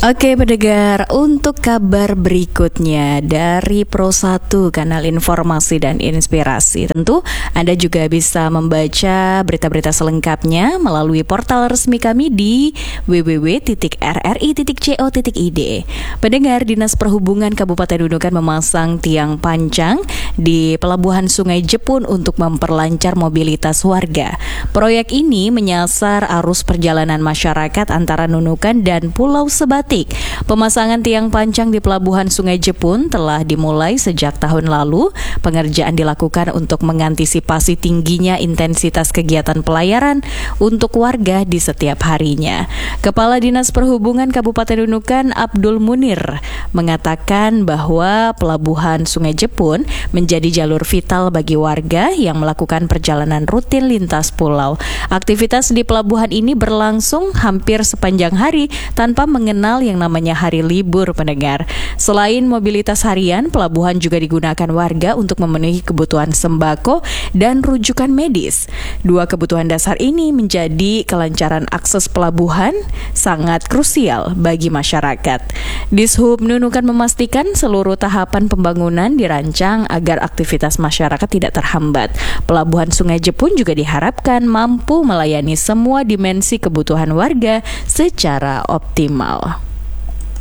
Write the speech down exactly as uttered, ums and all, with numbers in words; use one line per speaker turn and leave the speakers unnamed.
Oke pendengar, untuk kabar berikutnya dari Pro satu, kanal informasi dan inspirasi. Tentu Anda juga bisa membaca berita-berita selengkapnya melalui portal resmi kami di w w w titik r r i titik co titik i d. Pendengar, Dinas Perhubungan Kabupaten Nunukan memasang tiang pancang di Pelabuhan Sungai Jepun untuk memperlancar mobilitas warga. Proyek ini menyasar arus perjalanan masyarakat antara Nunukan dan Pulau Sebatik. Pemasangan tiang pancang di Pelabuhan Sungai Jepun telah dimulai sejak tahun lalu. Pengerjaan dilakukan untuk mengantisipasi tingginya intensitas kegiatan pelayaran untuk warga di setiap harinya. Kepala Dinas Perhubungan Kabupaten Nunukan, Abdul Munir, mengatakan bahwa Pelabuhan Sungai Jepun menjadi jalur vital bagi warga yang melakukan perjalanan rutin lintas pulau. Aktivitas di pelabuhan ini berlangsung hampir sepanjang hari tanpa mengenal yang namanya hari libur, pendengar. Selain mobilitas harian, pelabuhan juga digunakan warga untuk memenuhi kebutuhan sembako dan rujukan medis. Dua kebutuhan dasar ini menjadi kelancaran akses pelabuhan sangat krusial bagi masyarakat. Dishub Nunukan memastikan seluruh tahapan pembangunan dirancang agar aktivitas masyarakat tidak terhambat. Pelabuhan Sungai Jepun juga diharapkan mampu melayani semua dimensi kebutuhan warga secara optimal.